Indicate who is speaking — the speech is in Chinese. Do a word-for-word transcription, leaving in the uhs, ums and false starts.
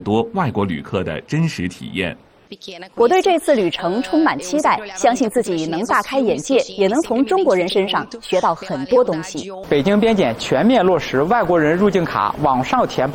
Speaker 1: 多外国旅客的真实体验。
Speaker 2: 我对这次旅程充满期待，相信自己能大开眼界，也能从中国人身上学到很多东西。
Speaker 3: 北京边检全面落实外国人入境卡网上填报。